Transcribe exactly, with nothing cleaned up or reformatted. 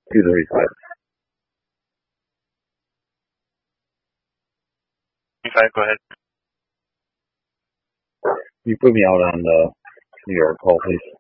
two thirty-five. Five, go ahead. Can you put me out on the New York call, please?